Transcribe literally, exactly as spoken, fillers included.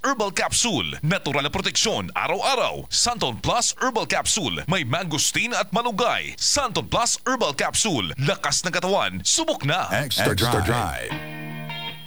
Herbal Capsule. Natural na proteksyon araw-araw. Santon Plus Herbal Capsule. May mangosteen at malunggay. Santon Plus Herbal Capsule. Lakas ng katawan. Subok na. Extra, Extra Drive.